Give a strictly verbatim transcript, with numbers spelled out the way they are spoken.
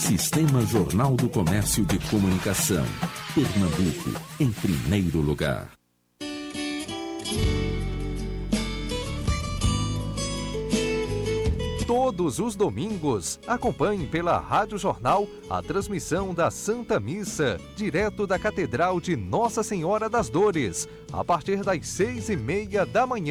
Sistema Jornal do Comércio de Comunicação. Pernambuco, em primeiro lugar. Todos os domingos, acompanhe pela Rádio Jornal a transmissão da Santa Missa, direto da Catedral de Nossa Senhora das Dores, a partir das seis e meia da manhã.